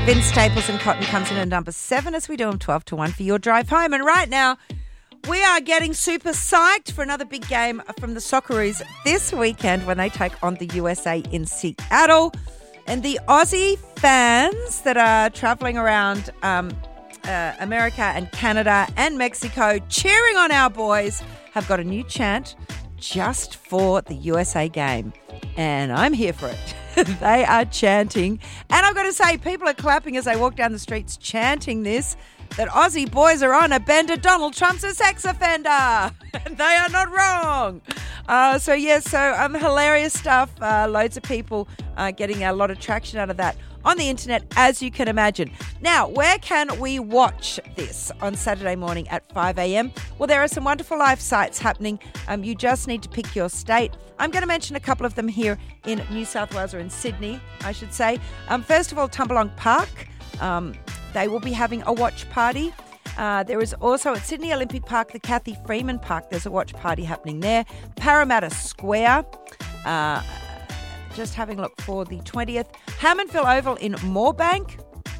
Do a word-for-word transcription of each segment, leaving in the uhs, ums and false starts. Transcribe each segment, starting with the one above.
Vince Staples and Cotton comes in at number seven as we do them twelve to one for your drive home. And right now, we are getting super psyched for another big game from the Socceroos this weekend when they take on the U S A in Seattle. And the Aussie fans that are travelling around um, uh, America and Canada and Mexico cheering on our boys have got a new chant just for the U S A game. And I'm here for it. They are chanting. And I've got to say, people are clapping as they walk down the streets chanting this, that Aussie boys are on a bender. Donald Trump's a sex offender. And they are not wrong. Uh, so, yes, so um, hilarious stuff. Uh, loads of people uh, getting a lot of traction out of that on the internet, as you can imagine. Now, where can we watch this on Saturday morning at five a.m? Well, there are some wonderful live sites happening. Um, you just need to pick your state. I'm going to mention a couple of them here in New South Wales, or in Sydney, I should say. Um, first of all, Tumbalong Park. Um, they will be having a watch party. Uh, there is also at Sydney Olympic Park, the Kathy Freeman Park. There's a watch party happening there. Parramatta Square. Uh, just having a look for the twentieth. Hammondville Oval in Moorebank.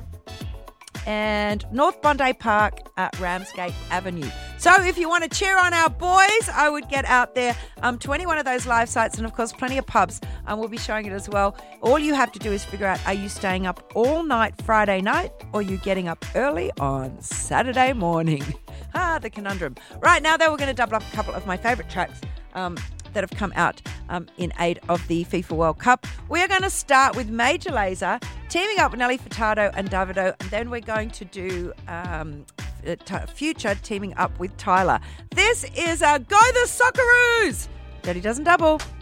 And North Bondi Park at Ramsgate Avenue. So if you want to cheer on our boys, I would get out there. Um, twenty-one of those live sites, and of course plenty of pubs. Um, we'll be showing it as well. All you have to do is figure out, are you staying up all night Friday night, or are you getting up early on Saturday morning? Ah, the conundrum. Right now, though, we're going to double up a couple of my favourite tracks um, that have come out um, in aid of the FIFA World Cup. We are going to start with Major Lazer teaming up with Nelly Furtado and Davido, and then we're going to do um, Future teaming up with Tyler. This is a Go the Socceroos! Dirty Dozen Double.